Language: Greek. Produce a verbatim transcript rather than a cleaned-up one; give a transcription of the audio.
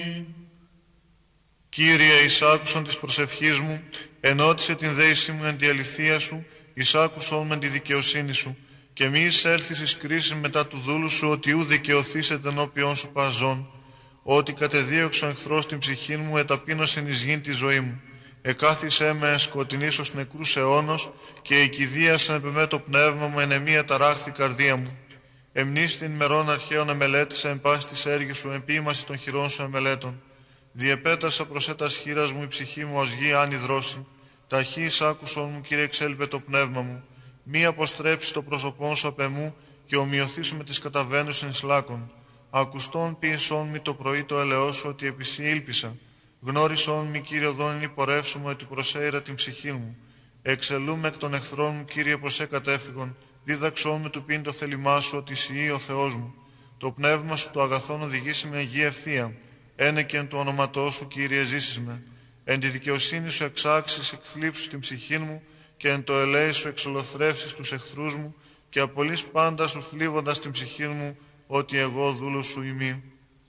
Κύριε, εις άκουσον της προσευχής μου, ενώτισε την δέηση μου εν τη αληθεία σου, εις άκουσον με τη δικαιοσύνη σου, και μη εισέλθεις εις κρίση μετά του δούλου σου, ότι ου δικαιωθήσετε ενώπιον σου παζών, ότι κατεδίωξε ο εχθρός την ψυχή μου, εταπείνωσεν εις γην τη ζωή μου. Εκάθισέ με εν σκοτεινής ως νεκρούς αιώνος, και οικηδίασεν επ' εμέ το πνεύμα μου, εν εμεί εταράχθη καρδία μου. Εμνίστην μερών αρχαίων εμελέτησα, εν πάση της έργης σου, εν ποίημαση των χειρών σου εμελέτων. Διεπέτασα προς έτας χείρας μου η ψυχή μου ως γη άνη δρόση. Ταχύ εις άκουσον μου, Κύριε, εξέλιπε το πνεύμα μου. Μη αποστρέψεις το πρόσωπόν σου απ' εμού, και ομοιωθήσου με τις καταβαίνουσιν εις λάκων. Ακουστών ποιησόν μη το πρωί το ελαιό σου, ότι επί σοι ήλπισα. Γνώρισόν μη, Κύριε, οδόν υπορεύσουμε, ότι προσέειρα την ψυχή μου. Εξελούμε εκ των εχθρών μου, Κύριε, προς σε κατέφυγον. Δίδαξόν με του πίν το θέλημά σου, ότι εσύ ο Θεός μου. Το πνεύμα σου το αγαθόν οδηγήσει με γη ευθεία. Ένε και εν του ονόματός σου, Κύριε, ζήσεις με. Εν τη δικαιοσύνη σου εξάξεις εκθλίψους την ψυχή μου, και εν το ελέη σου εξολοθρεύσεις τους εχθρούς μου, και απολύς πάντα σου θλίβοντας την ψυχή μου, ότι εγώ δούλος σου ημί.